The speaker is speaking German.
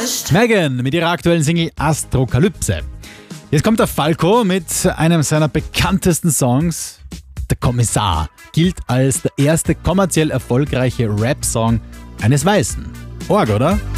Megan mit ihrer aktuellen Single Astrokalypse. Jetzt kommt der Falco mit einem seiner bekanntesten Songs. Der Kommissar gilt als der erste kommerziell erfolgreiche Rap-Song eines Weißen. Org, oder?